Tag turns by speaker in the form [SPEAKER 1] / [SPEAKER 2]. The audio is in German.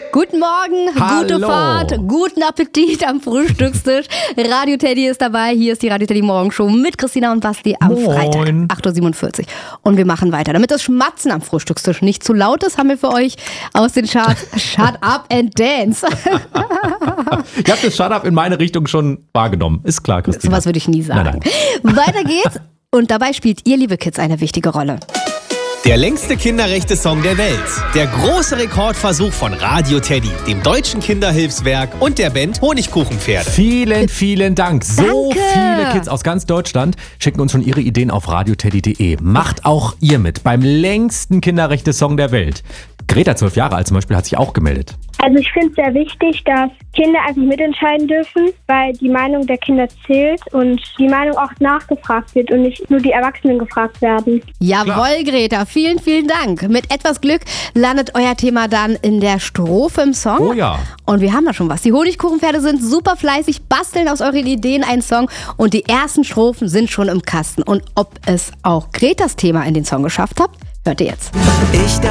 [SPEAKER 1] Guten Morgen,
[SPEAKER 2] Hallo.
[SPEAKER 1] Gute Fahrt, guten Appetit am Frühstückstisch. Radio Teddy ist dabei. Hier ist die Radio Teddy Morgenshow mit Christina und Basti am
[SPEAKER 2] Moin.
[SPEAKER 1] Freitag, 8.47 Uhr. Und wir machen weiter. Damit das Schmatzen am Frühstückstisch nicht zu laut ist, haben wir für euch aus den Charts Shut Up and Dance.
[SPEAKER 2] Ihr habt das Shut Up in meine Richtung schon wahrgenommen. Ist klar, Christina.
[SPEAKER 1] Sowas würde ich nie sagen.
[SPEAKER 2] Nein.
[SPEAKER 1] Weiter geht's. Und dabei spielt ihr, liebe Kids, eine wichtige Rolle.
[SPEAKER 3] Der längste Kinderrechte-Song der Welt. Der große Rekordversuch von Radio Teddy, dem Deutschen Kinderhilfswerk und der Band Honigkuchenpferde.
[SPEAKER 2] Vielen, vielen Dank. So
[SPEAKER 1] Danke.
[SPEAKER 2] viele Kids aus ganz Deutschland schicken uns schon ihre Ideen auf radioteddy.de. Macht auch ihr mit beim längsten Kinderrechte-Song der Welt. Greta, 12 Jahre alt zum Beispiel, hat sich auch gemeldet.
[SPEAKER 4] Also ich finde es sehr wichtig, dass Kinder einfach mitentscheiden dürfen, weil die Meinung der Kinder zählt und die Meinung auch nachgefragt wird und nicht nur die Erwachsenen gefragt werden.
[SPEAKER 1] Jawohl, Greta, vielen, vielen Dank. Mit etwas Glück landet euer Thema dann in der Strophe im Song.
[SPEAKER 2] Oh ja.
[SPEAKER 1] Und wir haben da schon was. Die Honigkuchenpferde sind super fleißig, basteln aus euren Ideen einen Song und die ersten Strophen sind schon im Kasten. Und ob es auch Gretas Thema in den Song geschafft hat, hört ihr jetzt.